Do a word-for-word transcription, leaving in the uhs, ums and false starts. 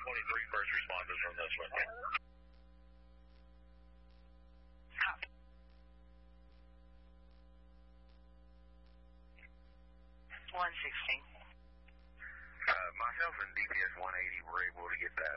twenty-three first responders from this one. one sixteen. Uh, myself and D P S one eighty were able to get that